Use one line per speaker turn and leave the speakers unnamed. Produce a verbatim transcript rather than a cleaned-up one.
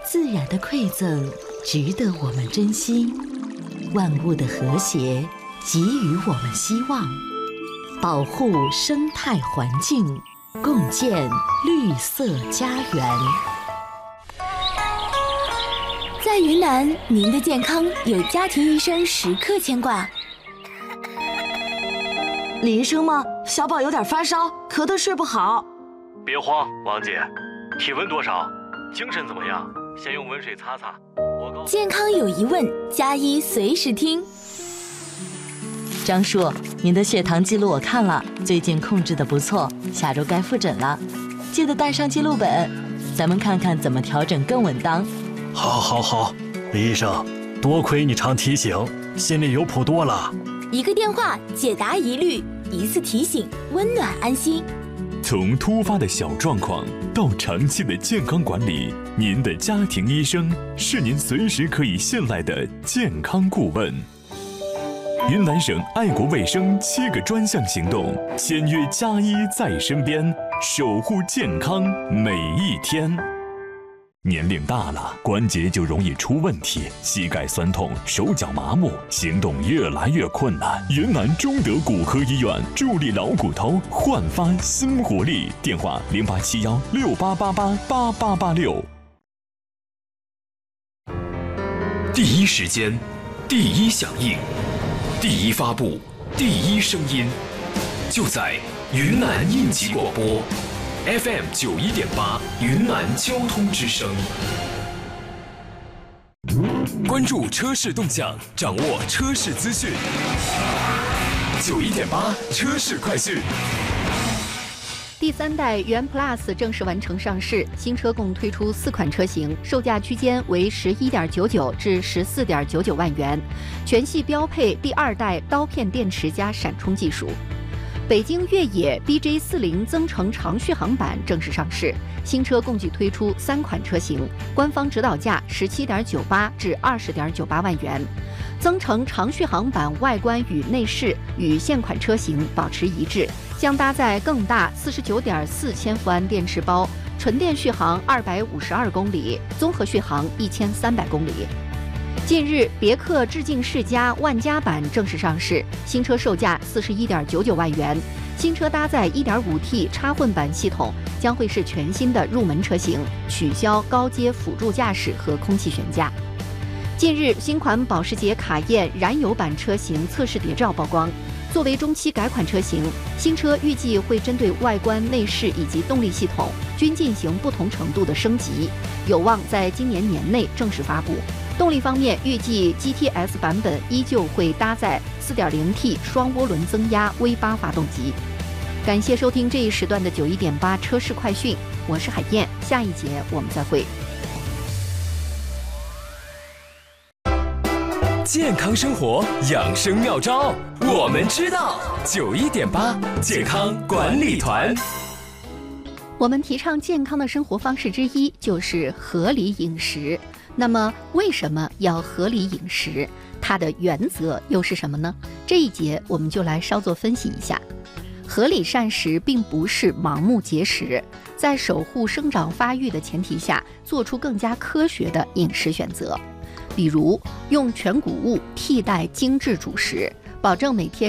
自然的馈赠值得我们珍惜，万物的和谐给予我们希望，保护生态环境，共建绿色家园。
在云南，您的健康有家庭医生时刻牵挂。
李医生吗？小宝有点发烧，咳得睡不好。
别慌，王姐，体温多少？精神怎么样？先用温水擦擦。我告
健康有疑问，加医随时听。
张叔，您的血糖记录我看了，最近控制得不错，下周该复诊了，记得带上记录本，咱们看看怎么调整更稳当。
好，好，好，李医生，多亏你常提醒，心里有谱多了。
一个电话解答疑虑，一次提醒温暖安心。
从突发的小状况到长期的健康管理，您的家庭医生是您随时可以信赖的健康顾问。云南省爱国卫生七个专项行动，签约加医在身边，守护健康每一天。年龄大了，关节就容易出问题，膝盖酸痛，手脚麻木，行动越来越困难。云南中德骨科医院助力老骨头，焕发新活力。电话零八七幺六八八八八八八六。
第一时间，第一响应，第一发布，第一声音，就在云南应急广播。F M 九一点八，云南交通之声。关注车市动向，掌握车市资讯。九一点八车市快讯。
第三代元 Plus 正式完成上市，新车共推出四款车型，售价区间为十一点九九至十四点九九万元，全系标配第二代刀片电池加闪充技术。北京越野 B J 四零增程长续航版正式上市，新车共计推出三款车型，官方指导价十七点九八至二十点九八万元。增程长续航版外观与内饰与现款车型保持一致，将搭载更大四十九点四千伏安电池包，纯电续航二百五十二公里，综合续航一千三百公里。近日，别克致敬世嘉万家版正式上市，新车售价四十一点九九万元。新车搭载 一点五 T 插混版系统，将会是全新的入门车型，取消高阶辅助驾驶和空气悬架。近日，新款保时捷卡宴燃油版车型测试谍照曝光。作为中期改款车型，新车预计会针对外观、内饰以及动力系统均进行不同程度的升级，有望在今年年内正式发布。动力方面，预计 G T S 版本依旧会搭载 四点零 T 双涡轮增压 V 八 发动机。感谢收听这一时段的九一点八车市快讯，我是海燕，下一节我们再会。
健康生活养生妙招，我们知道。九一点八健康管理团。
我们提倡健康的生活方式之一就是合理饮食。那么为什么要合理饮食？它的原则又是什么呢？这一节我们就来稍作分析一下。合理膳食并不是盲目节食，在守护生长发育的前提下，做出更加科学的饮食选择。比如用全谷物替代精致主食，保证每天